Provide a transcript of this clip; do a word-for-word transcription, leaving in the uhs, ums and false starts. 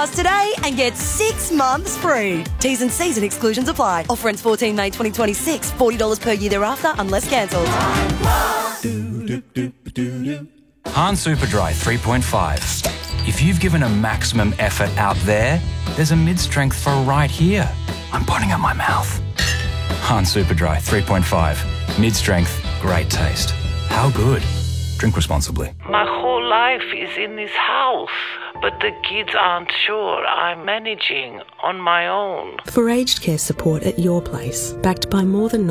Pass today and get six months free. T's and C's and exclusions apply. Offer ends fourteen May twenty twenty-six. forty dollars per year thereafter unless cancelled. Han Superdry three point five. If you've given a maximum effort out there, there's a mid-strength for right here. I'm putting out my mouth. Han Superdry three point five. Mid-strength, great taste. How good? Drink responsibly. My whole life is in this house, but the kids aren't sure I'm managing on my own. For aged care support at your place, backed by more than